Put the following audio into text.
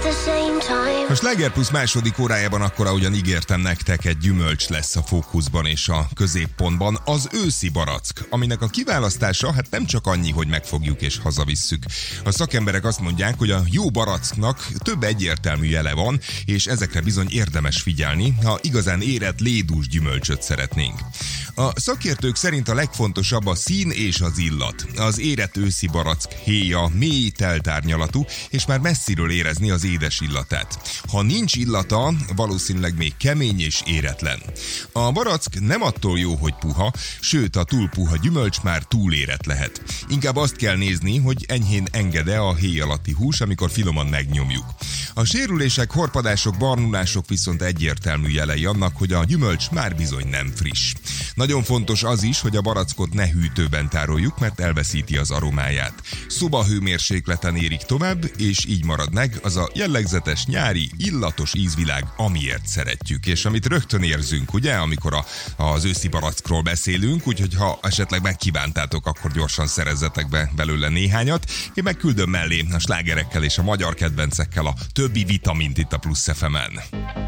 A Sláger Plus második órájában akkor, ahogyan ígértem nektek, egy gyümölcs lesz a fókuszban és a középpontban, az őszi barack, aminek a kiválasztása hát nem csak annyi, hogy megfogjuk és hazavisszük. A szakemberek azt mondják, hogy a jó baracknak több egyértelmű jele van, és ezekre bizony érdemes figyelni, ha igazán érett lédús gyümölcsöt szeretnénk. A szakértők szerint a legfontosabb a szín és az illat. Az érett őszi barack héja mély, teltárnyalatú, és már messziről érezni az édes illatát. Ha nincs illata, valószínűleg még kemény és éretlen. A barack nem attól jó, hogy puha, sőt a túl puha gyümölcs már túl érett lehet. Inkább azt kell nézni, hogy enyhén enged-e a héj alatti hús, amikor finoman megnyomjuk. A sérülések, horpadások, barnulások viszont egyértelmű jelei annak, hogy a gyümölcs már bizony nem friss. Nagyon fontos az is, hogy a barackot ne hűtőben tároljuk, mert elveszíti az aromáját. Szobahőmérsékleten érik tovább, és így marad meg az a jellegzetes nyári, illatos ízvilág, amiért szeretjük, és amit rögtön érzünk, ugye, amikor az őszi barackról beszélünk, úgyhogy ha esetleg megkívántátok, akkor gyorsan szerezzetek be belőle néhányat. Én megküldöm mellé a slágerekkel és a magyar kedvencekkel a többi vitamint itt a Plusz FM-en.